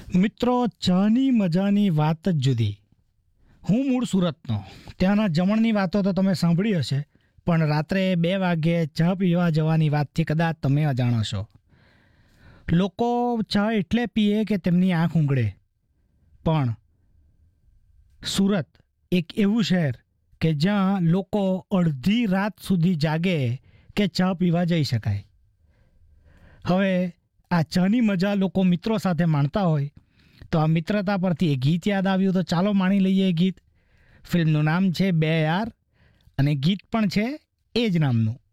મિત્રો, ચાની મજાની વાત જ જુદી. હું મૂળ સુરતનો. ત્યાંના જમણની વાતો તો તમે સાંભળી હશે, પણ રાત્રે 2 વાગ્યે ચા પીવા જવાની વાતથી કદાચ તમે અજાણ હશો. લોકો ચા એટલે પીએ કે તેમની આંખ ઊંઘડે. પણ સુરત એક એવું શહેર કે જ્યાં લોકો અડધી રાત સુધી જાગે કે ચા પીવા જઈ શકાય. હવે આ ચાની મજા લોકો મિત્રો સાથે માણતા હોય તો આ મિત્રતા પરથી એ ગીત યાદ આવ્યું, તો ચાલો માણી લઈએ એ ગીત. ફિલ્મનું નામ છે બે યાર અને ગીત પણ છે એ જ નામનું.